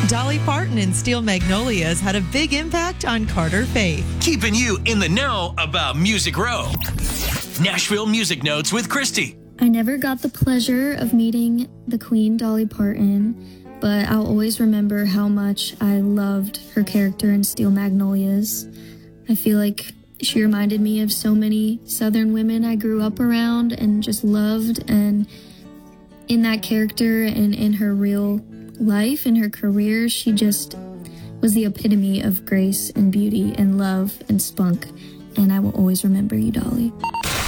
Dolly Parton and Steel Magnolias had a big impact on Carter Faith. Keeping you in the know about Music Row. Nashville Music Notes with Christy. I never got the pleasure of meeting the Queen, Dolly Parton, but I'll always remember how much I loved her character in Steel Magnolias. I feel like she reminded me of so many Southern women I grew up around and just loved, and in that character and in her real life, in her career, she just was the epitome of grace and beauty and love and spunk, and I will always remember you, Dolly.